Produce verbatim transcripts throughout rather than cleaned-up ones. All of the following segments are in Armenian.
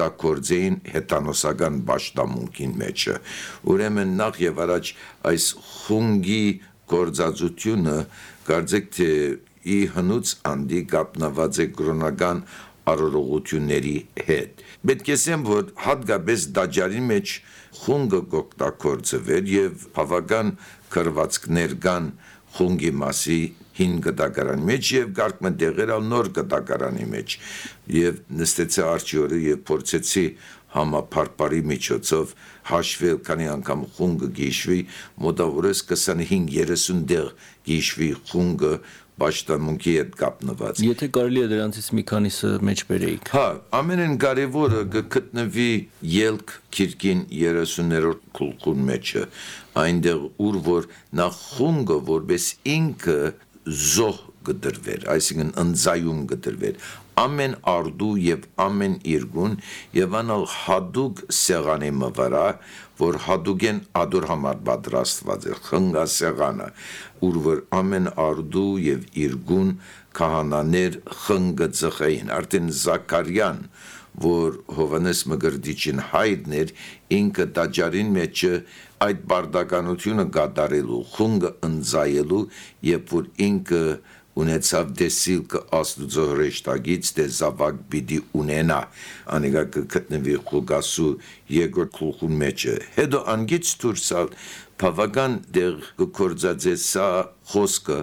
կօգտագործեին հեթանոսական պաշտամունքին մեջը։ Ուրեմն նախ եւ առաջ այս խունգի գործածությունը կարծեք թե ի հնուց անդի կապնված է կրոնական արարողությունների հետ։ Պետք է ասեմ, որ հատկապես դաջարի մեջ խունգը կօգտագործվեր եւ բավական քրվածքներ կան խունգի մասի հին գտակարանի մեջ եւ կարգ դեղեր ալ նոր գտակարանի մեջ եւ նստեցի արջիորը եւ փորձեցի համապարպարի միջոցով հաշվել քանի անգամ խունգը գիշվի մոտավորապես քսանհինգ երեսուն դեղ գիշվի խունգը պաշտամունքի հետ կապնված։ Եթե կարելի է դրանցից մի քանիսը մեջ բերեիք։ Հա, ամենեն կարևորը գտնվի ելք քիրքին երեսուններորդ գլխուն մեջը, այնտեղ ուր որ նախ խունգը որպես ինքը զոհ գդրվեր, այսինքն ընձայում գդրվեր, ամեն արդու եւ ամեն իրգուն եւ անալ հադուկ սեղանի մվրա, որ հադուգեն ադոր համար պատրաստված է խնգա սեղանը, ուր որ ամեն արդու եւ իրգուն քահանաներ խնգը ծխեին, արդեն Զաքարյան, որ Հովանես Մկրտիչին հայտներ, ինքը տաճարին մեջը այդ բարդականությունը կատարելու, խունգը ընձայելու, երբ որ ինքը ունեցավ դեսիլքը Աստուծո հրեշտակից դե զավակ պիտի ունենա, անիկա կգտնվի Ղուկասու երկրորդ գլխուն մեջը։ Հետո անգից դուրսալ բավական դեղ կգործածե սա խոսքը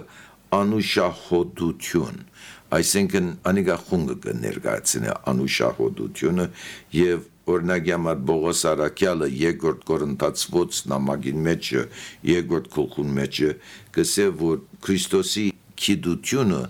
անուշահոդություն, այսինքն անիկա խունգը կներկայացնի անուշահոդությունը եւ օրինակ համար Բողոս Արաքյալը երկրորդ Կորինթացվոց նամակին մեջը երկրորդ գլխուն մեջը կսե որ Քրիստոսի քիդությունը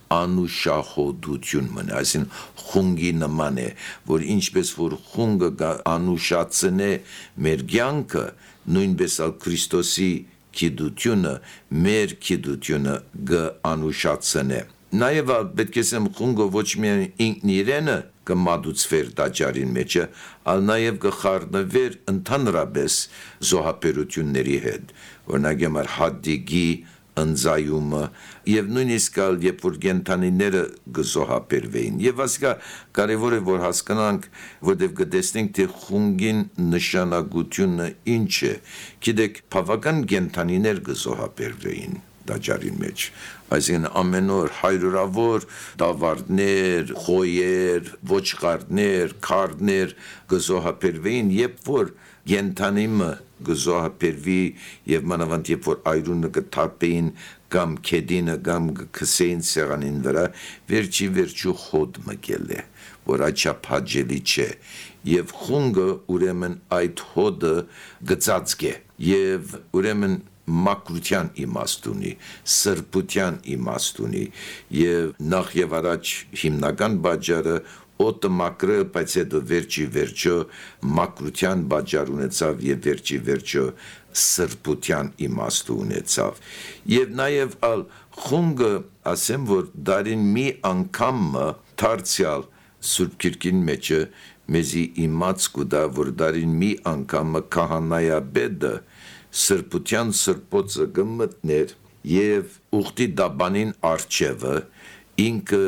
անուշահոդություն մնա, այսին խունգի նման է, որ ինչպես որ խունգը անուշացնե մեր կյանքը, նույնպես ալ Քրիստոսի քիդությունը մեր քիդությունը գանուշացնե։ Նաև պետք է ասեմ խունգը ոչ միայն ինքն իրենը կմատուցվեր տաճարին մեջը, այլ նաև կխառնվեր ընդհանրապես զոհաբերությունների հետ, օրինակ համար հադիգի ընձայումը եւ նույնիսկ ալ երբ որ կենթանիները գզոհաբերվեին եւ ասկա կարեւոր է որ հասկանանք որտեւ կտեսնենք թե խունգին նշանակությունը ինչ է գիտեք բավական կենթանիներ գզոհաբերվեին տաճարին մեջ այսինքն ամեն օր հայրորավոր դավարներ, խոյեր, ոչխարներ, քարներ գզոհաբերվեին երբ որ կենթանիմը գզոհաբերվի եւ մանավանդ երբ որ այրունը կթափեին կամ քեդինը կամ կքսեին սեղանին վրա վերջի վերջու խոդ մկել է որ աչափ հաջելի չէ եւ խունգը ուրեմն այդ հոդը գծածկ է եւ ուրեմն մակրության իմաստ ունի, սրբության իմաստ ունի եւ նախ եւ առաջ հիմնական բաժարը օտը մակրը, բայց հետո վերջի վերջո մակրության բաժար ունեցավ եւ վերջի վերջո սրբության իմաստ ունեցավ եւ նաեւ ալ խունգը ասեմ որ դարին մի անգամ դարձյալ Սուրբ Քիրքին մեջը մեզի իմաց կուտա որ դարին մի անգամ քահանայաբեդը սրբության սրբոցը գմտներ եւ ուխտի դաբանին արջևը ինքը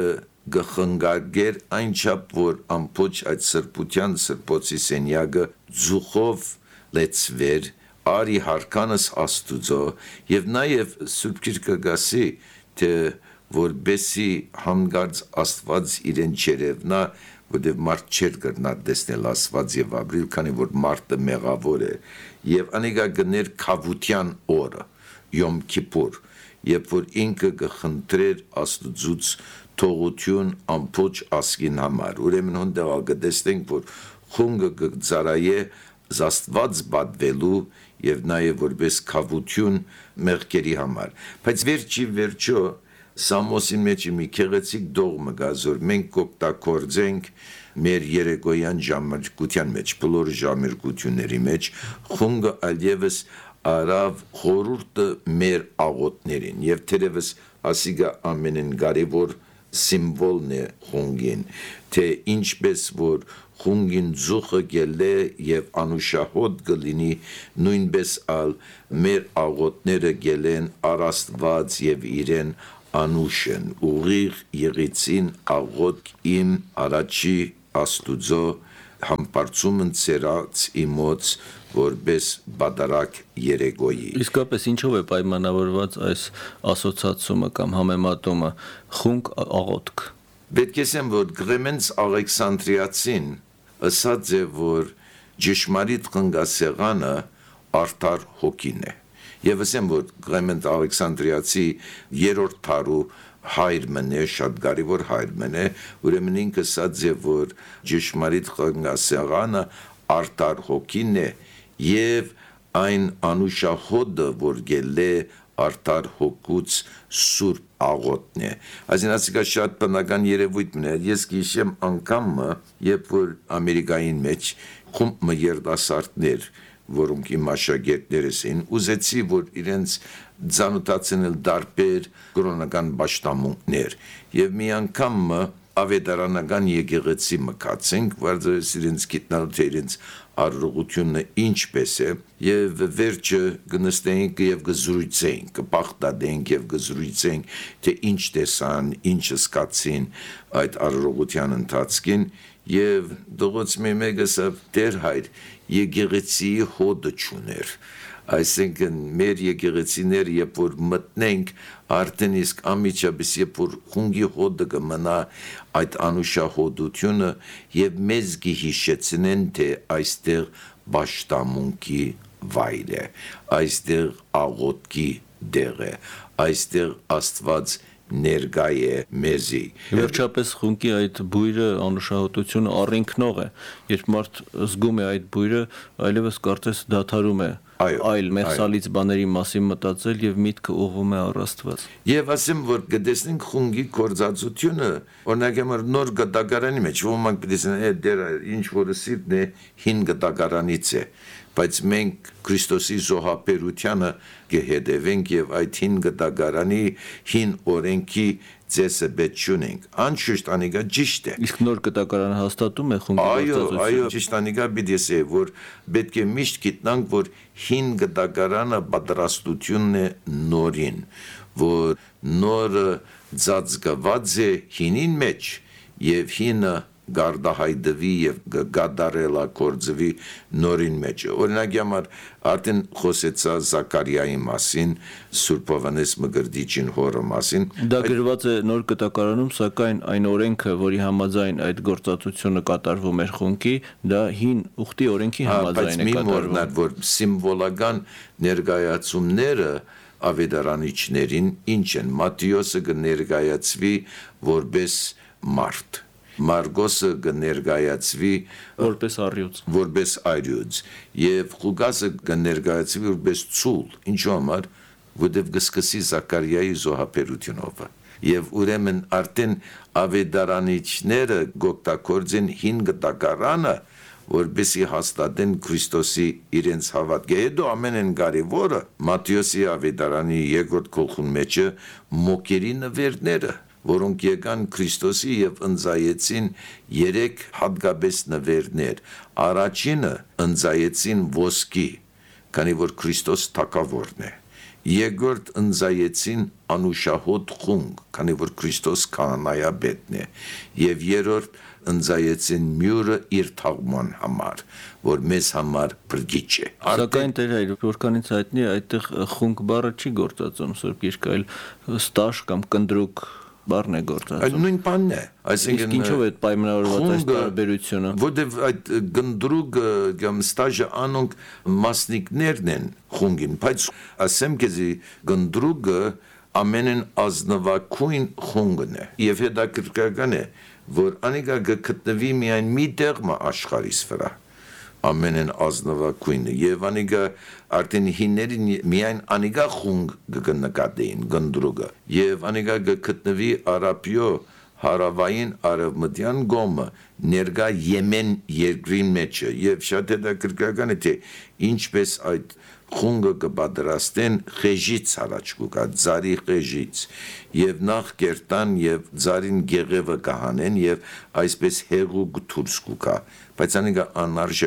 գխնգագեր այնչափ որ ամբողջ այդ սրբության սրբոցի սենյակը ձուխով լեցվեր արի հարկանս Աստուծո եւ նաեւ Սուրբ Քիրքը գասի թե որբեսի հանգարց Աստված իրեն չերևնա որտեվ մարդ չեր կրնա տեսնել Աստված եւ ապրիլ քանի որ մարդը մեղավոր է եւ անիկա գներ քավության օրը Յոմ Քիպուր երբ որ ինքը կխնդրեր Աստուծուց թողություն ամբողջ ազգին համար ուրեմն հոնդեղ կտեսնենք որ խունգը կծարայե Աստված բադվելու եւ նաեւ որպես քավություն մեղքերի համար բայց վերջի վերջո Սամոսին մեջ մի քեղեցիկ դողմը կա, որ մենք կօգտագործենք մեր երեկոյան ժամերկության մեջ, բոլոր ժամերկությունների մեջ, խունգը այլևս արավ խորհուրդը մեր աղոթներին եւ թերևս ասիգա ամենեն կարևոր սիմվոլն է խունգին, թե ինչպես որ խունգին ձուխը գելե եւ անուշահոտ գլինի, նույնպես ալ մեր աղոթները գելեն առաստված եւ իրեն անուշեն ուղիղ եղեցին աղոտ իմ առաջի Աստուծո համբարձում ծերած իմոց որպես բադարակ երեգոյի։ Իսկապես ինչով է պայմանավորված այս ասոցիացումը կամ համեմատումը խունկ աղոթք։ Պետք է ասեմ, որ Կլեմենս Ալեքսանդրիացին ասաց է, որ ճշմարիտ խնգասեղանը արդար հոգին է։ Եվ ասեմ, որ Կլեմենս Ալեքսանդրիացի երրորդ դարու հայրմն է, շատ կարևոր հայրմն է, ուրեմն ինքը ասաց է, որ ճշմարիտ խնգասեղանը արդար հոգին է եւ այն անուշահոդը, որ գել է արդար հոգուց սուրբ աղոթն է։ Այսինքն շատ բնական երևույթն է։ Ես գիշեմ անգամը, երբ որ Ամերիկային մեջ խումբ երիտասարդներ, որոնք իմ աշակերտներս էին, ուզեցի, որ իրենց ծանոթացնել դարբեր կրոնական պաշտամունքներ։ Եվ մի անգամ ավետարանական եկեղեցի մկացենք, վարձես իրենց գիտնալու թե իրենց առողությունը ինչպես է, եւ վերջը կնստենք եւ կզրույցենք, կփախտadենք եւ կզրույցենք, թե ինչ տեսան, ինչ սկացին այդ առողության ընթացքին, եւ դողոց մեկը ասավ. «Տեր հայր, եկեղեցի հոդը չուներ»։ Այսինքն մեր եկեղեցիները երբ որ մտնենք արդեն իսկ ամիջապես երբ որ խունգի հոդը կմնա այդ անուշահոդությունը եւ մեզ գիհիշեցնեն թե այստեղ պաշտամունքի վայր է, այստեղ աղոթքի դեղ է, այստեղ Աստված ներկա է մեզի։ Վերջապես խունկի այդ բույրը անուշահոտությունը առինքնող է, երբ մարդ զգում է այդ բույրը, այլևս կարծես դադարում է այլ մեղսալից բաների մասին մտածել եւ միտքը ուղղում է առ Աստված։ Եվ ասեմ, որ կտեսնենք խունգի կորձածությունը, օրինակ համար նոր գդագարանի մեջ, ոմանք պիտի է դեր ինչ որ սիրտն է հին գդագարանից է, բայց մենք Քրիստոսի զոհաբերությանը կհետևենք եւ այդ հին գդագարանի հին օրենքի ծեսը պետք չունենք։ Անշուշտ անիկա ճիշտ է։ Իսկ նոր գդագարանը հաստատում է խունգի կորձածությունը։ Այո, այո, ճիշտ անիկա պիտի ասե, որ պետք է միշտ գիտնանք, որ հին գդագարանը պատրաստությունն է նորին, որ նորը ծածկված է հինին մեջ եւ հինը գարդահայտվի եւ գադարելա կորձվի նորին մեջ։ Օրինակ համար արդեն խոսեցա Զաքարիայի մասին, Սուրբ Հովհաննես Մկրտիչին հորը մասին։ Դա գրված է նոր գտակարանում, սակայն այն օրենքը, որի համաձայն այդ գործածությունը կատարվում էր խունկի, դա հին ուխտի օրենքի համաձայն է կատարվում։ Բայց մի որ սիմվոլական ներկայացումները ավետարանիչներին ինչ են։ Մատթեոսը կներկայացվի որպես մարդ, Մարգոսը կներկայացվի որպես առյուծ, որպես այրյուծ, եւ Ղուկասը կներկայացվի որպես ցուլ, ինչու համար, որտեւ կսկսի Զաքարիայի զոհաբերությունով։ Եվ ուրեմն արդեն ավետարանիչները գոկտակորձեն հին գտակարանը, որպեսի հաստատեն Քրիստոսի իրենց հավատքը։ Հետո ամենեն կարևորը Մատթեոսի ավետարանի երկրորդ գլխուն մեջը մոկերի նվերները, որոնք եկան Քրիստոսի եւ ընծայեցին երեք հատկապես նվերներ։ Առաջինը ընծայեցին ոսկի, քանի որ Քրիստոս թագավորն է։ Երկրորդ ընծայեցին անուշահոտ խունգ, քանի որ Քրիստոս քահանայապետն է։ Եվ երրորդ ընծայեցին մյուրը իր թաղման համար, որ մեզ համար բրգիչ է։ Սակայն Տեր հայր, որքանից հայտնի է, այդտեղ խունգ բառը չի գործածում Սուրբ Գիրքը, այլ ստաշ կամ կնդրուկ բառն է գործածում։ Նույն բանն է։ Այսինքն ինչով է պայմանավորված այս տարբերությունը։ Որտեւ այդ գնդրուգը կամ ստաժը անոնք մասնիկներն են խունգին, բայց ասեմ քեզի գնդրուգը ամենեն ազնվակույն խունգն է։ Եվ հետաքրքրական է, որ անիկա գտնվի միայն մի տեղը աշխարհիս վրա։ Ամենեն ազնվակույնը եւ անիկա արդեն հիներին միայն անիկա խունգ կնկատեին գնդրուգը եւ անիկա գտնվի Արաբիո հարավային արևմտյան գոմը ներկա Եմեն երկրի մեջ եւ շատ հետաքրքրական է թե ինչպես այդ խունգը կպատրաստեն խեժից առաջ կուկա, ձարի խեժից եւ նախ կերտան եւ ձարին գեղևը կհանեն եւ այսպես հեղուկ դուրս կուկա, բայց անիկա անարժեք է։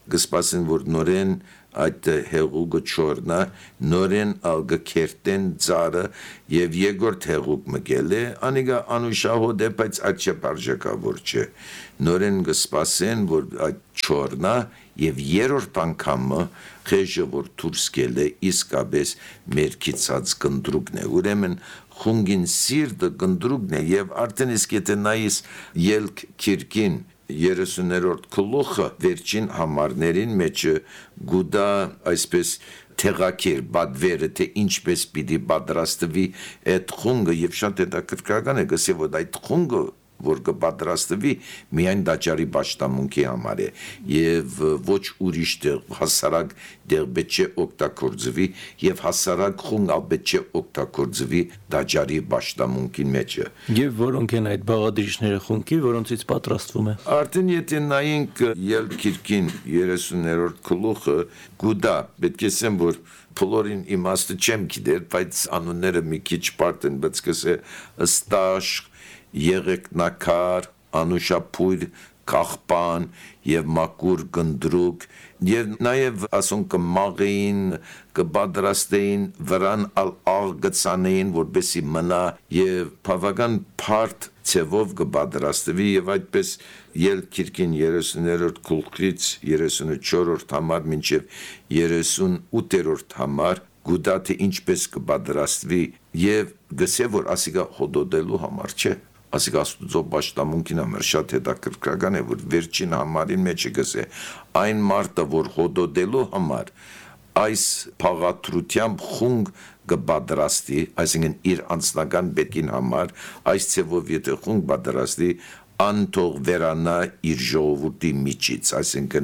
գսպասեն որ նորեն այդ հեղուկը չորնա, նորեն ալգը կերտեն ծարը և երկրորդ հեղուկ մգել է, անիգա անուշահոդ է, բայց այդ չէ պարժակավոր չէ, նորեն գսպասեն որ այդ չորնա և երորդ անգամը խեժը որ թուրս կել է իսկապես մերքիցած գնդրուկն է, ուրեմն խունգին սիրտը գնդրուկն է և արդեն իսկ եթե նայիս ելք կիրկին երեսուներորդ գլուխը վերջին համարներին մեջը գուդա այսպես թեղակեր բադվերը թե ինչպես պիտի պատրաստվի այդ խունգը եւ շատ հետաքրքրական է գսե որ այդ խունգը որ կպատրաստվի միայն դաճարի պաշտամունքի համար է եւ ոչ ուրիշ տեղ հասարակ դեղ պետք չէ օգտագործվի եւ հասարակ խունգ պետք չէ օգտագործվի դաճարի պաշտամունքին մեջը եւ որոնք են այդ բաղադրիչները խունգի որոնցից պատրաստվում է արդեն եթե նայենք ելքիրքին երեսուներորդ գլուխը գուդա պետք է ասեմ որ փլորին իմաստը չեմ գիտեր բայց անունները մի քիչ բարդ են բայց կսե ստաշ եղեկնակար, անուշապույր, կաղպան և մակուր գնդրուկ և նաև ասոն կմաղեին, կպատրաստեին վրան ալ աղ գծանեին, որպեսի մնա և բավական բարդ ցևով կպատրաստվի և այդպես ելքիրքին երեսուներորդ գլուխից երեսունչորրորդ համար մինչև երեսունութերորդ համար գուտա թե ինչպես կպատրաստվի և գսե որ ասիկա հոդոդելու համար չէ ասիկ աստուծո պաշտամունքին համար շատ հետաքրքրական է որ վերջին համարին մեջ գսե այն մարդը որ հոդոդելու համար այս փաղաթրությամբ խունգ կպատրաստի այսինքն իր անձնական բեկին համար այս ցևով եթե խունգ պատրաստի անթող վերանա իր ժողովրդի միջից, այսինքն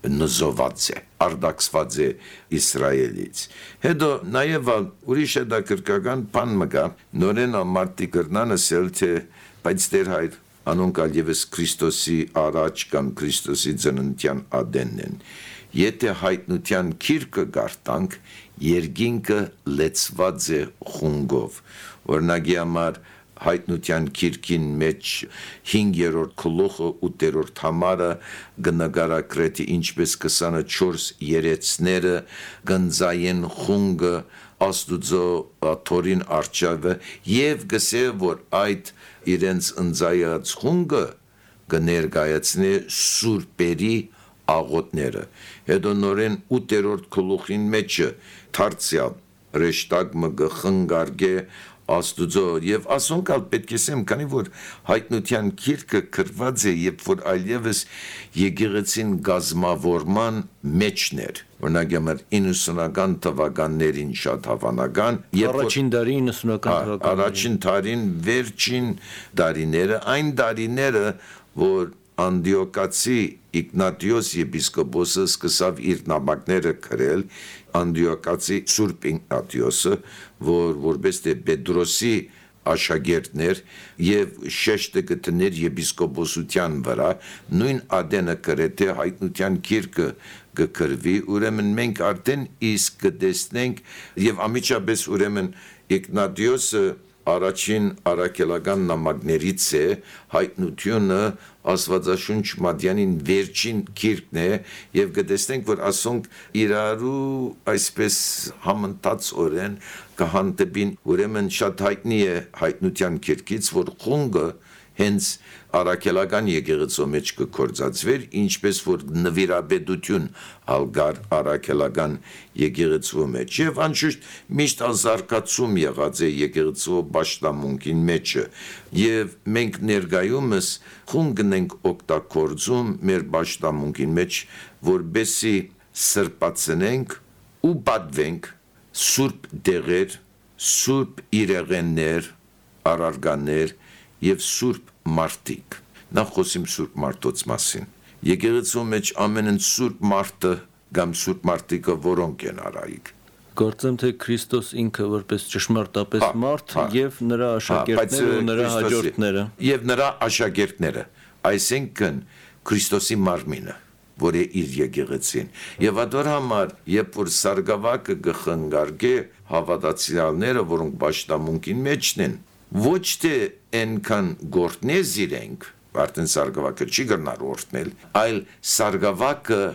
նզոված է, արդակսված է Իսրայելից։ Հետո նաև ուրիշ հետաքրքրական բան մգա, նորեն ամարտի կրնան ասել, թե բայց դեր հայր անոնք ալևս Քրիստոսի առաջ կամ Քրիստոսի ծննդյան ադենն են։ Եթե հայտնության քիրկը գարտանք, երկինքը լեցված է խունգով, օրինակի համար հայտնության քիրքին մեջ հինգերորդ գլուխը ութերորդ համարը գնագարակրետի ինչպես քսանչորս երեցները գնձային խունգը աստուծո թորին արչավը եւ գսե որ այդ իրենց ընձայած խունգը կներկայացնի սուրբերի աղոտները հետո նորեն ութերորդ գլուխին մեջը դարձյալ ռեշտակ մը գխնգարգե աստուծո եւ ասոնքալ պետք է ասեմ քանի որ հայտնության քիրքը կրված է երբ որ այլևս եկեղեցին գազմավորման մեջներ օրինակ համար իննսունական թվականներին շատ հավանական առաջին դարի իննսունական թվականներին առաջին դարին վերջին դարիները այն դարիները որ Անդիոկացի Իգնատիոս եպիսկոպոսը սկսավ իր նամակները գրել Անդիոկացի Սուրբ Իգնատիոսը որ որպես թե Պետրոսի աշակերտներ եւ շեշտը գտներ եպիսկոպոսության վրա նույն ադենը գրեթե հայտնության քիրքը գկրվի ուրեմն մենք արդեն իսկ կտեսնենք եւ ամիջապես ուրեմն Իգնատիոսը առաջին արաքելական նամակներից է հայտնությունը Աստվածաշունչ Մատյանին վերջին քիրքն է եւ կտեսնենք որ ասոնք իրարու այսպես համընթաց օրեն կհանդեպին ուրեմն շատ հայտնի է հայտնության քիրքից որ խունգը հենց արաքելական եկեղեցու մեջ կկործածվեր ինչպես որ նվիրաբեդություն ալգար արաքելական եկեղեցու մեջ եւ անշուշտ միշտ ազարկացում եղած է եկեղեցու պաշտամունքին մեջը եւ մենք ներգայումս խունգն ենք օգտագործում մեր պաշտամունքին մեջ որբեսի սրբացնենք ու պատվենք սուրբ դեղեր սուրբ իրեղեններ արարգաներ եւ սուրբ մարդիկ նախ խոսիմ սուրբ մարդոց մասին եկեղեցու մեջ ամենն սուրբ մարդը կամ սուրբ մարդիկը որոնք են արայիկ Կարծեմ թե Քրիստոս ինքը որպես ճշմարտապես մարդ եւ նրա աշակերտները ու նրա հաջորդները եւ նրա աշակերտները այսինքն Քրիստոսի մարմինը որ է իր եկեղեցին եւ ադոր համար երբ որ սարգավակը գխնգարգե հավատացյալները որոնք պաշտամունքին մեջն են ոչ թե այնքան գործնես իրենք արդեն սարգավակը չի գնար օրտնել այլ սարգավակը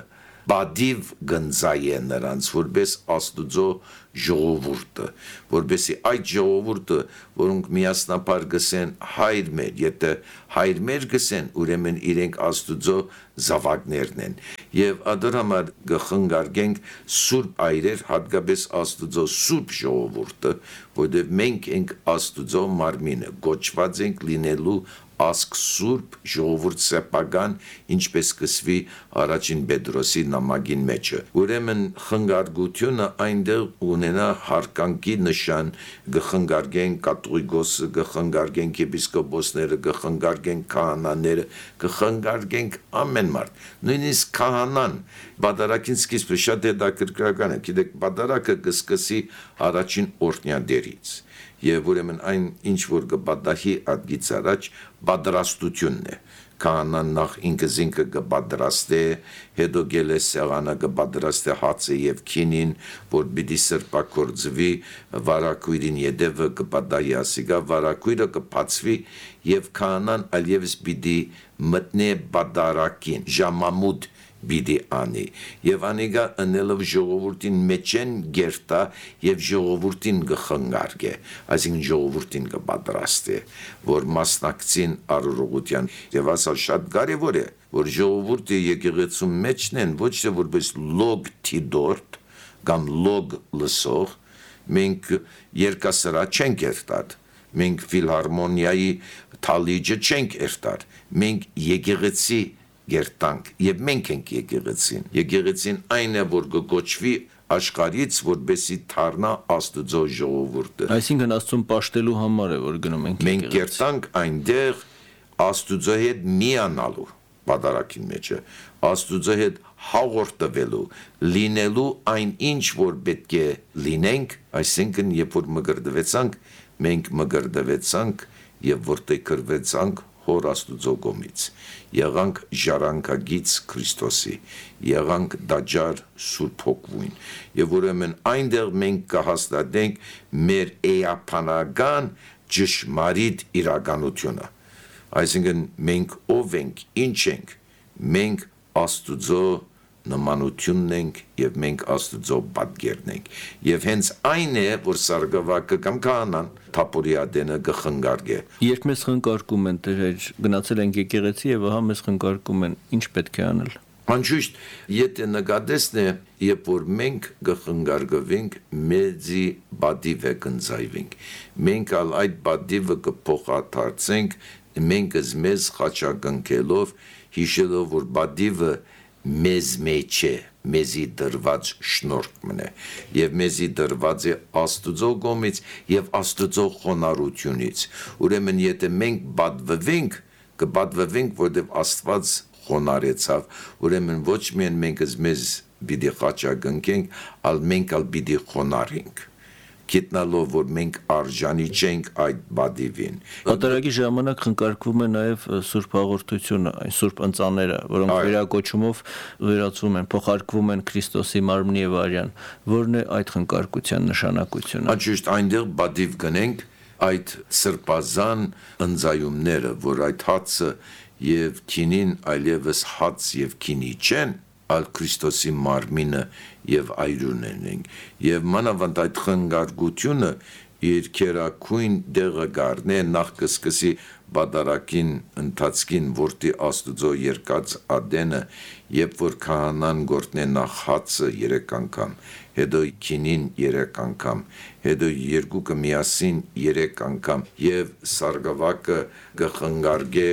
բադիվ գնձայ է նրանց, որպես Աստուծո ժողովուրդը, որպեսի այդ ժողովուրդը, որոնք միասնապար գսեն հայր մեր, եթե հայր մեր գսեն, ուրեմն իրենք Աստուծո զավակներն են, եւ ադոր համար գխնգարգենք սուրբ այրեր, հատկապես Աստուծո սուրբ ժողովուրդը, որտեղ մենք ենք Աստուծո մարմինը, գոչված ենք լինելու ասկ սուրբ ժողովուրդ սեփական, ինչպես կսվի առաջին Պետրոսի նամակին մեջը։ Ուրեմն խնգարգությունը այնտեղ ունենա հարկանքի նշան, գխնգարգեն կաթողիկոսը, գխնգարգեն եպիսկոպոսները, գխնգարգեն քահանաները, գխնգարգենք ամեն մարդ, նույնիսկ քահանան, բադարակին սկիզբը շատ հետաքրքրական է, գիտեք, բադարակը կսկսի առաջին օրհնյադերից։ Եվ ուրեմն այն ինչ որ կպատահի ադգից առաջ պատրաստությունն է, քահանան նախ ինքս ինքը կպատրաստե, հետո գելե սեղանը կպատրաստե հացը եւ քինին, որ պիտի սրբակորձվի, վարակույրին յետևը կպատահի ասիգա, վարակույրը կփացվի եւ քահանան այլևս պիտի մտնե պատարակին, ժամամուտ պիտի անի, եւ անիգա ընելով ժողովրդին մեջեն գերտա եւ ժողովրդին կխնգարգե, այսինքն ժողովրդին կպատրաստե, որ մասնակցին առողջության, եւ ասալ շատ կարեւոր է, որ ժողովուրդը եկեղեցու մեջն են, ոչ թե որպես լոգ թիդորտ կամ լոգ լսող, մենք երկասրա չենք երտար, մենք ֆիլհարմոնիայի թալիջը չենք երտար, մենք եկեղեցի գերտանք, եւ մենք ենք եկեղեցին, եկեղեցին այն է, որ կգոչվի աշխարից, որպեսի թարնա Աստուծո ժողովուրդը։ Այսինքն Աստծուն պաշտելու համար է, որ գնում ենք եկեղեցի։ Մենք գերտանք այնտեղ Աստուծո հետ միանալու պատարակին մեջը, Աստուծո հետ հաղորդվելու, լինելու այն ինչ, որ պետք է լինենք, այսինքն երբ որ մգրդվեցանք, մենք մգրդվեցանք եւ որտեղ գրվեցանք Հոր Աստուծո կողմից, եղանք ժառանգագից Քրիստոսի, եղանք դաջար Սուրբ Հոգվույն, եւ ուրեմն այնտեղ մենք կհաստատենք մեր էապանական ճշմարիտ իրականությունը, այսինքն մենք ով ենք, ինչ ենք, մենք Աստուծո նմանությունն ենք եւ մենք Աստուծո պատգերն ենք եւ հենց այն է որ սարգսակը կամ քահանան թափորիադենը գխնգարգե երբ մեզ խնկարկում են դեր գնացել ենք եկեղեցի եւ ահա մեզ խնկարկում են ինչ պետք է անել անշուշտ եթե նկատեսն է երբ որ մենք գխնգարգվենք մեծի բադիվը կնձայվենք մենք ալ այդ բադիվը կփոխադարձենք մենք մեզ խաչակնքելով հիշելով որ բադիվը մեզ մեջ է, մեզի դրված շնորհքն է, եւ մեզի դրված է Աստուծո կողմից եւ Աստուծո խոնարհությունից։ Ուրեմն եթե մենք բադվվենք, կբադվվենք, որովհետեւ Աստված խոնարեցավ, ուրեմն ոչ միայն մենք մեզ պիտի խաչակնքենք, այլ մենք ալ պիտի խոնարհենք։ Գիտնալով որ մենք արժանի չենք այդ բադիվին։ Պատարագի ժամանակ խնկարկվում է նաև Սուրբ Հաղորդությունը, այն Սուրբ ընծաները, որոնք վերակոչումով վերածվում են, փոխարկվում են Քրիստոսի մարմնի եւ արյան, որն է այդ խնկարկության նշանակությունը։ Անշուշտ այնտեղ բադիվ գնենք այդ սրբազան ընծայումները, որ այդ հացը եւ քինին այլևս հաց եւ քինի չեն, այլ Քրիստոսի մարմինը եւ այրունն են եւ մանավանդ այդ խնգարգությունը իր քերակույն դեղը գարնե նախ կսկսի բադարակին ընթացքին որտի Աստուծո երկած ադենը երբ որ քահանան գործնե նախ հացը երեք անգամ հետո քինին երեք անգամ հետո երկուքը միասին երեք անգամ եւ սարգսակը գխնգարգե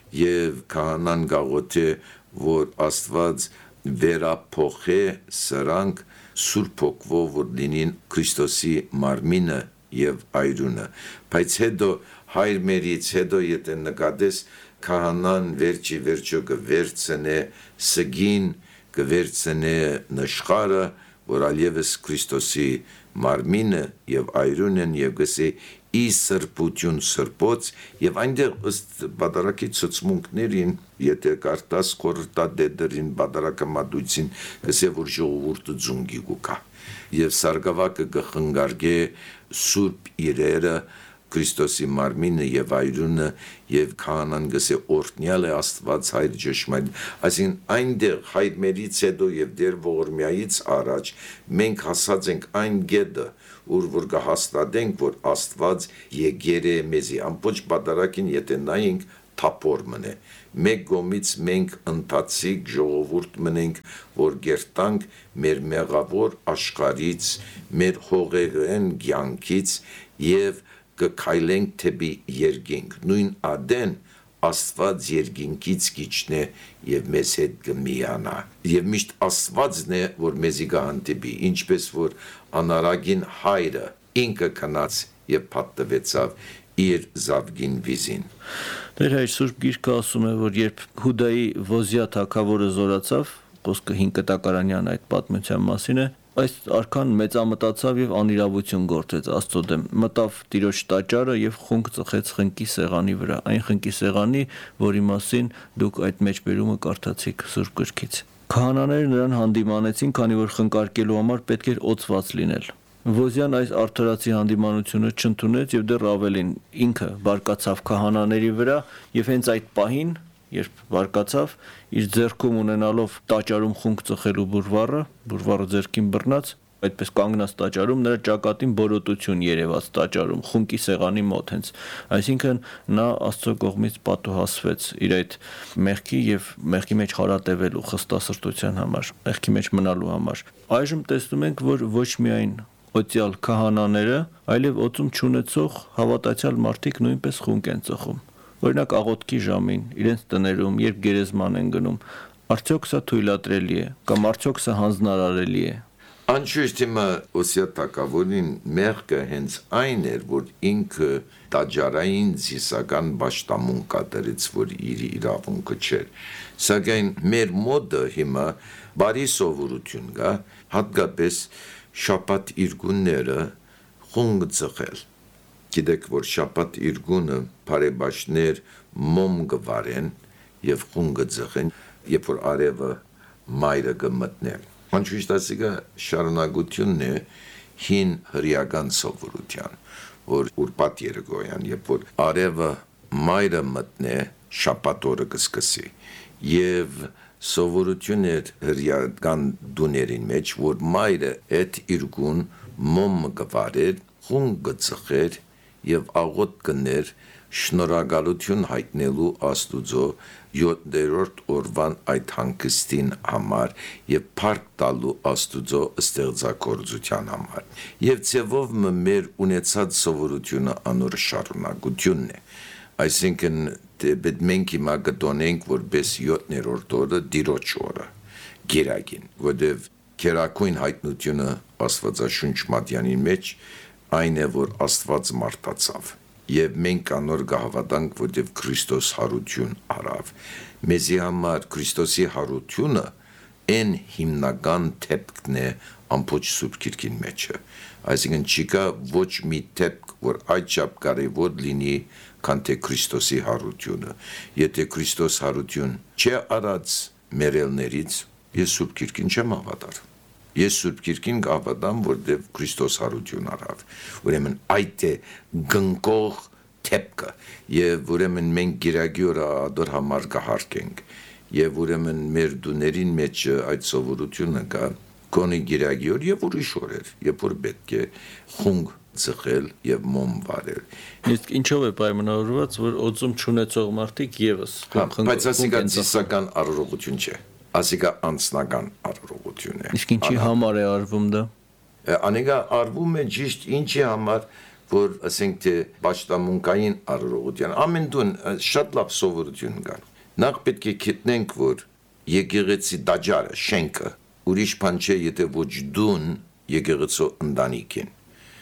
եւ քահանան գաղոթե որ Աստված վերափոխե սրանք Սուրբ Հոգվով որ լինին Քրիստոսի մարմինը եւ այրունը բայց հետո հայր մերից հետո եթե նկատես քահանան վերջի վերջո կվերցնե սգին կվերցնե նշխարը որ ալևս Քրիստոսի մարմինը եւ այրունն եւ գսե ի սրբություն սրբոց եւ այնտեղ ըստ բادرակի ցուցմունքներին եթե կարտաս կորտա դերին բادرակը մատույցին գսե որ ժողովուրդը ձունգի գուկա եւ սարգսակը գխնգարգե սուրբ իրերը Քրիստոսի մարմինը եւ այրունը եւ քահանան գսե օրտնյալ է Աստված հայր ճշմարիտ այսին այնտեղ հայրմերից հետո եւ դեր ողորմյայից առաջ մենք հասած ենք այն գեդը ուր որ կհաստատենք որ Աստված եկեր է մեզի ամբողջ բادرակին եթե նայենք թափոր մնե մեկ գոմից մենք ընթացիկ ժողովուրդ մնենք որ գերտանք մեր մեղավոր աշխարից մեր հողերեն կյանքից եւ կքայլենք թեպի երկինք նույն ադեն Աստված երկինքից գիչնե եւ մեզ հետ կմիանա եւ միշտ Աստվածն է որ մեզի կհանդիպի ինչպես որ անարագին հայրը ինքը քնած եւ փաթվեցավ իր զավգին վիզին Դեր հայր Սուրբ Գիրքը ասում է որ երբ Հուդայի Ոզիա թագավորը զորացավ խոսքը հինգ կտակարանյան այդ պատմության մասին է այս արքան մեծամտածավ եւ անիրավություն գործեց Աստծո դեմ մտավ տիրոջ տաճարը եւ խունկ ծխեց խնկի սեղանի վրա այն խնկի սեղանի որի մասին դուք այդ մեջբերումը կարդացիք Սուրբ Գրքից Քահանաները նրան հանդիմանեցին քանի որ խնկարկելու համար պետք էր օծված լինել Ոզյան այս արդարացի հանդիմանությունը չընդունեց եւ դեռ ավելին ինքը բարկացավ քահանաների վրա եւ հենց այդ պահին երբ բարկացավ իր ձեռքում ունենալով տաճարում խունկ ծխելու բուրվառը բուրվառը ձեռքին բռնած այդպես կանգնած տաճարում նրա ճակատին բորոտություն երևաց տաճարում խունկի սեղանի մոտ հենց այսինքն նա Աստծո կողմից պատուհասվեց իր այդ մեղքի եւ մեղքի մեջ հարատևելու խստասրտության համար մեղքի մեջ մնալու համար այժմ տեսնում ենք որ ոչ միայն օծյալ քահանաները, այլև օծում չունեցող հավատացյալ մարդիկ նույնպես խունկ են ծխում։ Օրինակ աղոթքի ժամին, իրենց տներում, երբ գերեզման են գնում, արդյոք սա թույլատրելի է, կամ արդյոք սա հանձնարարելի է։ Անշուշտ հիմա Օսիա թագավորին մեղքը հենց այն էր, որ ինքը տաճարային զիսական պաշտամունք կատարեց, որ իր իրավունքը չէր։ Սակայն մեր մոդը հիմա բարի սովորություն կա, հատկապես շաբաթ իրգունները խունկ ծխել։ Գիտեք, որ շաբաթ իրգունը բարեբաշներ մոմ գվարեն եւ խունկը ծխեն, երբ որ արևը մայրը կմտնե։ Անշուշտ ասիկա շարունակությունն է հին հրեական սովորության, որ ուրբաթ երեկոյան, երբ որ արևը մայրը մտնե, շաբաթ օրը կսկսի եւ սովորություն էր հրեական դուներին մեջ, որ մայրը այդ իրգուն մոմ գվարեր, խունկ կծխեր եւ աղոտ կներ շնորհակալություն հայտնելու Աստուծո յոթերորդ օրվան այդ հանգստին համար եւ փառք տալու Աստուծո ստեղծագործության համար եւ ցեվով մեր ունեցած սովորությունը անոր շարունակությունն է այսինքն դեպ մենք հիմա գտոնենք որպես յոթերորդ օրը դիրոջ օրը գերագին որտեւ քերակույն հայտնությունը Աստվածաշունչ մատյանի մեջ այն է որ Աստված մարդացավ եւ մենք անոր կհավատանք որտեւ Քրիստոս հարություն արավ մեզի համար Քրիստոսի հարությունը այն հիմնական թեփքն է ամբողջ Սուրբ Գիրքին մեջը այսինքն չկա ոչ մի թեփք որ այդչափ կարեւոր լինի քան թե Քրիստոսի հարությունը եթե Քրիստոս հարություն չէ արած մերելներից ես Սուրբ Գիրքին չեմ հավատար Ես Սուրբ Գիրքին կհավատամ, որտեղ Քրիստոս հարություն արավ։ Ուրեմն այդ է գնկող թեփքը, եւ ուրեմն մենք գիրագի օրը ադոր համար կհարկենք, եւ ուրեմն մեր դուներին մեջ այդ սովորությունը կա, կոնի գիրագի օր եւ ուրիշ օրեր, երբ որ պետք է խունկ ծխել եւ մոմ վարել։ Իսկ ինչով է պայմանավորված, որ օծում չունեցող մարդիկ եւս խունկ բայց ասիկա ծիսական առողջություն չէ։ Ասիկա անձնական առողջություն է։ Իսկ ինչի համար է արվում դա։ Անեգա արվում է ճիշտ ինչի համար, որ ասենք թե պաշտամունքային առողջություն։ Ամեն դուն շատ լավ սովորություն կա։ Նախ պետք է գտնենք, որ եկեղեցի տաճարը, շենքը, ուրիշ բան չէ, եթե ոչ դուն եկեղեցու ընտանիք են։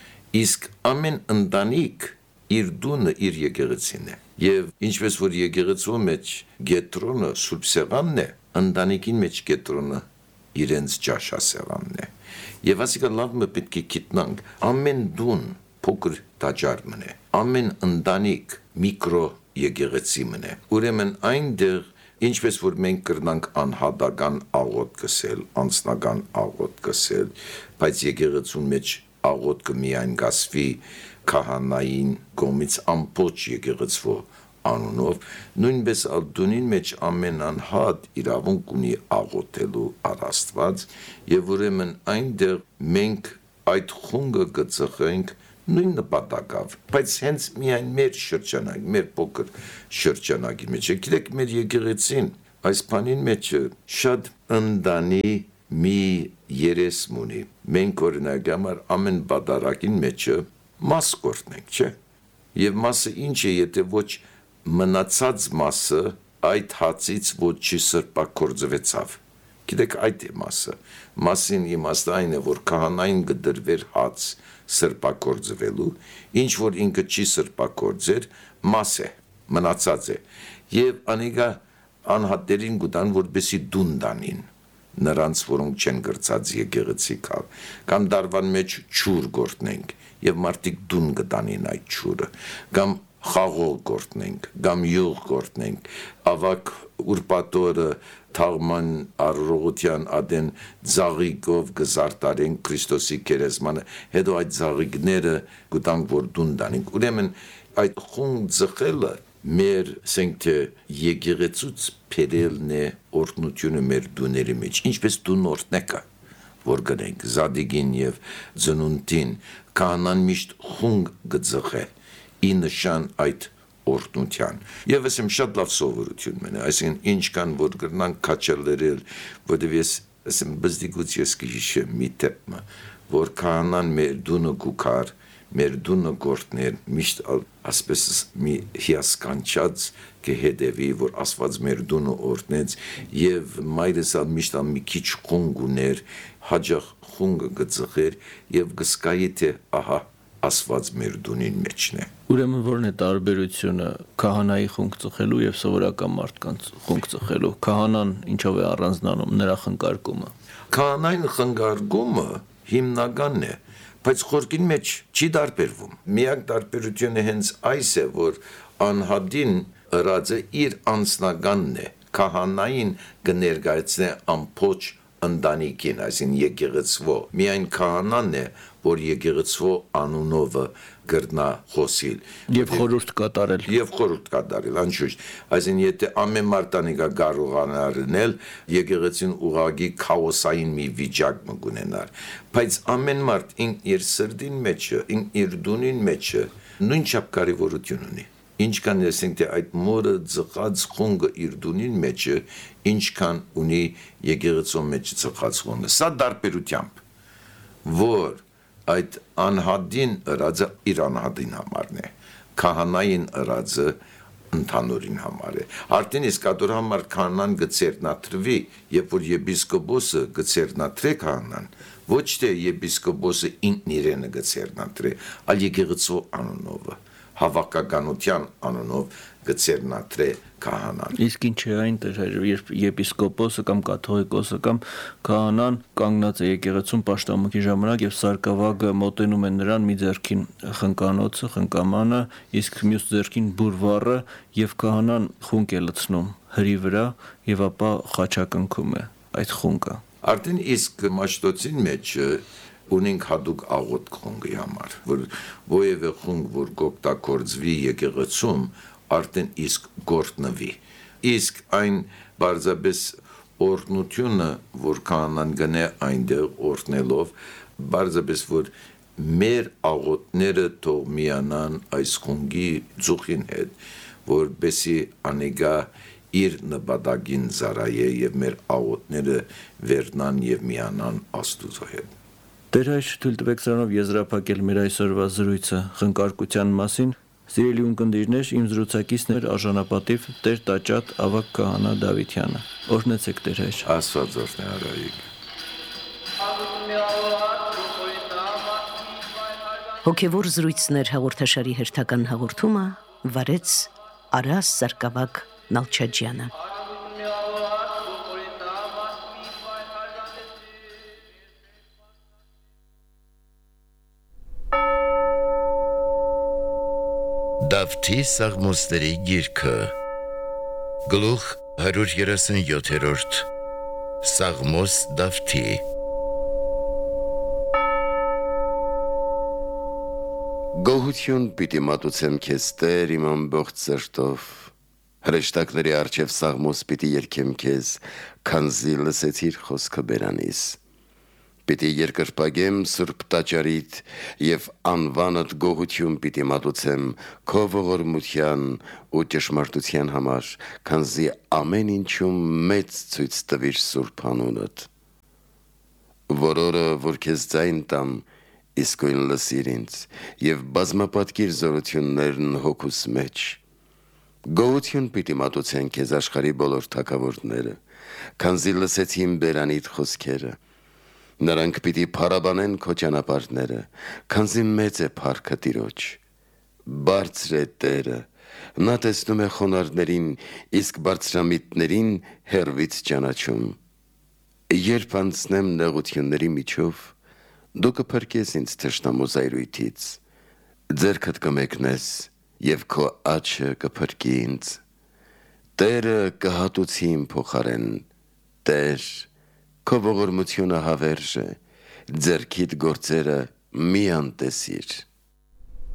Իսկ ամեն ընտանիք իր դունը իր եկեղեցին է։ Եվ ինչպես որ եկեղեցու մեջ գետրոնը Սուրբ Սեղանն է, ընտանիքին մեջ կետրոնը իրենց ճաշասեղանն է։ Եվ ասիկա լավ մը պետք է գիտնանք, ամեն դուն փոքր տաճար մնե, ամեն ընտանիք միկրո եկեղեցի մնե։ Ուրեմն այնտեղ ինչպես որ մենք կրնանք անհատական աղոտ կսել, անձնական աղոտ կսել, բայց եկեղեցու մեջ աղոտ կմիայն գասվի քահանային կողմից ամբողջ եկեղեցվո անունով, նույնպես ալդունին մեջ ամեն անհատ իրավունք ունի աղոթելու առ Աստված, եւ ուրեմն այնտեղ մենք այդ խունգը կծխենք նույն նպատակով, բայց հենց միայն մեր շրջանակ, մեր փոքր շրջանակի մեջ, գիտեք, մեր եկեղեցին այս բանին մեջ շատ ընդանի մի երես ունի, մենք օրինակ համար ամեն բադարակին մեջը մաս կորտնենք, չէ, եւ մասը ինչ է, եթե ոչ մնացած մասը այդ հացից ոչ չի սրբակորձվեցավ, գիտեք այդ է մասը, մասին իմաստը այն է, որ քահանային կդրվեր հաց սրբակորձվելու, ինչ որ ինքը չի սրբակորձեր, մաս է, մնացած է, եւ անիկա անհատերին գտան, որպեսի դուն դանին, նրանց, որոնք չեն գրծած եկեղեցի կավ, կամ դարվան մեջ չուր գործնենք, եւ մարդիկ դուն կտանին այդ չուրը, կամ խաղող գործնենք, կամ յուղ գործնենք, ավակ ուրպատորը թաղման առողության ադեն ձաղիկով գզարտարենք Քրիստոսի կերեզմանը, հետո այդ ձաղիկները գտանք, որ դուն դանենք, ուրեմն այդ խունգ ձխելը մեր ասենք թե եկեղեցուց փերելն է օրհնությունը մեր դուների մեջ, ինչպես դուն օրհնեկը, որ գնենք զադիգին եւ ծնունդին, քահանան միշտ խունգ գծխե ի նշան այդ օրհնության։ Եվ ասեմ շատ լավ սովորություն մենը, այսինքն ինչքան որ գրնանք քաչելերել, որտեւ ես ասեմ բզդիգուց ես կհիշեմ մի տեպը, որ քահանան մեր դունը գուքար, մեր դունը գործներ, միշտ ասպես մի հիասքանչած կհետևի, որ Աստված մեր դունը օրհնեց, եւ մայրս ալ միշտ ալ մի քիչ խունգ ուներ, հաջող խունգը գծխեր եւ գսկայի թե ահա Աստված մեր դունին մեջն է։ Ուրեմն որն է տարբերությունը քահանայի խունգ ծխելու եւ սովորական մարդկանց խունգ ծխելու։ Քահանան ինչով է առանձնանում նրա խնկարկումը։ Քահանային խնկարկումը հիմնականն է, բայց խորքին մեջ չի տարբերվում։ Միակ տարբերությունը հենց այս է, որ անհատին ըրածը իր անձնականն է, քահանային կներկայացնե ամբողջ ընտանիքին, այսին եկեղեցվո, միայն քահանան է, որ եկեղեցվո անունովը գրնա խոսիլ եւ խորհուրդ կատարել եւ խորհուրդ կատարել անշուշտ, այսին եթե ամեն մարդանիկա կարողանա առնել, եկեղեցին ուղագի քաոսային մի վիճակ մգունենար, բայց ամեն մարդ ինքն իր սրտին մեջը, ինքն իր դունին մեջը նույնչափ կարևորություն ունի։ Ինչքան ասենք թե այդ մորը ծխած խունգը իր դունին մեջը, ինչքան ունի եկեղեցու մեջ ծխած խունգը, սա դարբերությամբ, որ այդ անհատին ըրածը իր անհատին համարն է, քահանային ըրածը ընդհանուրին համար է, արդեն իսկ ադոր համար քահանան գծերնատրվի, երբ որ եպիսկոպոսը գծերնատրե քահանան, ոչ թե եպիսկոպոսը ինքն իրենը գծերնատրե, այլ եկեղեցու անունովը, հավաքականության անունով գծերնատրե քահանան։ Իսկ ինչ է այն դեր, երբ եպիսկոպոսը կամ կաթողիկոսը կամ քահանան կանգնած է եկեղեցում պաշտամունքի ժամանակ եւ սարկավագը մոտենում է նրան մի ձեռքին խնկանոցը, խնկամանը, իսկ մյուս ձեռքին բուրվառը եւ քահանան խունկ է լցնում հրի վրա եւ ապա խաչակնքում է այդ խունկը։ Արդեն իսկ մաշտոցին մեջ ունենք հատուկ աղոթք խունգի համար, որ ովևէ խունգ, որ գոկտակորձվի եկեղեցում, արդեն իսկ գործնվի։ Իսկ այն բարձրապես օրհնությունը, որ քահանան գնե այնտեղ օրհնելով, բարձրապես որ մեր աղոթները թող միանան այս խունգի ծուխին հետ, որպեսզի անիկա իր նպատակին զարայե եւ մեր աղոթները վերնան եւ միանան Աստծո հետ։ Տեր հայր, թույլ տվեք սրանով եզրափակել մեր այսօրվա զրույցը խնկարկության մասին։ Սիրելի ունկնդիրներ, իմ զրուցակիցն էր արժանապատիվ Տեր տաճատ ավագ քահանա Դավիթյանը։ Օրհնեցեք Տեր հայր։ Աստված օրհնի արայիկ։ Հոգևոր զրույցներ հաղորդաշարի հերթական հաղորդումը վարեց Արաս Սարգսակ Նալչաջյանը։ Դավթի Սաղմոսների գիրքը Գլուխ հարյուր երեսունյոթերորդ Սաղմոս Դավթի Գոհություն պիտի մատուցեմ քեզ Տեր իմ ամբողջ սրտով, հրեշտակների առջև Սաղմոս պիտի երգեմ քեզ, քանզի լսեցիր խոսքը բերանիս։ Պիտի երկրպագեմ Սուրբ տաճարիդ և անվանդ գոհություն պիտի մատուցեմ քո ողորմության ու ճշմարտության համար, քանզի ամեն ինչում մեծ ցույց տվիր Սուրբ անունդ։ Որորը, որ քեզ ձայն տամ, իսկույն լսիր ինձ և բազմապատկիր զորություններն հոգուս մեջ։ Գոհություն պիտի մատուցեն քեզ աշխարհի բոլոր թագավորները, քանզի լսեցին բերանիդ խոսքերը։ Նրանք պիտի փառաբանեն քո ճանապարհները, քանզի մեծ է փառքը Տիրոջ։ Բարձր է Տերը, նա տեսնում է խոնարհներին, իսկ բարձրամիտներին հեռվից ճանաչում։ Երբ անցնեմ նեղությունների միջով, դու կփրկես ինձ թշնամու զայրույթից, ձեռքդ կմեկնես և քո աջը կփրկի ինձ։ Տերը կհատուցի իմ փոխարեն, Տեր, քո ողորմությունը հավերժ է, ձեռքիդ գործերը մի անտեսիր։